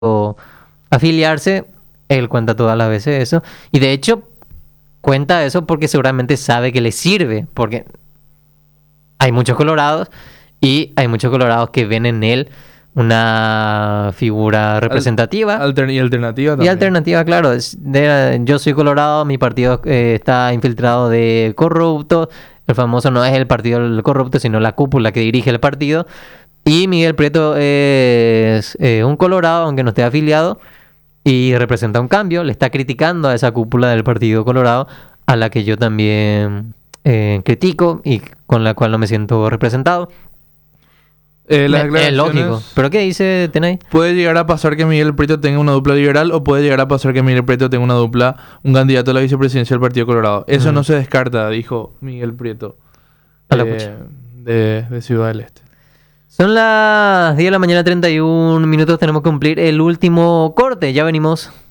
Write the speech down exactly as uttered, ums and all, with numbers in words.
afiliarse, él cuenta todas las veces eso. Y de hecho, cuenta eso porque seguramente sabe que le sirve. Porque hay muchos colorados y hay muchos colorados que ven en él una figura representativa. Al, alter, y alternativa también. Y alternativa, claro. Es de, yo soy colorado, mi partido eh, está infiltrado de corruptos. El famoso no es el partido del corrupto, sino la cúpula que dirige el partido. Y Miguel Prieto es eh, un colorado, aunque no esté afiliado, y representa un cambio. Le está criticando a esa cúpula del Partido Colorado, a la que yo también eh, critico y con la cual no me siento representado. Eh, las Me- es lógico. declaraciones- ¿Pero qué dice Tenay? Puede llegar a pasar que Miguel Prieto tenga una dupla liberal o puede llegar a pasar que Miguel Prieto tenga una dupla, un candidato a la vicepresidencia del Partido Colorado. Eso Mm. no se descarta, dijo Miguel Prieto, A la eh, pucha. de, de Ciudad del Este. Son las diez de la mañana, treinta y un minutos. Tenemos que cumplir el último corte. Ya venimos.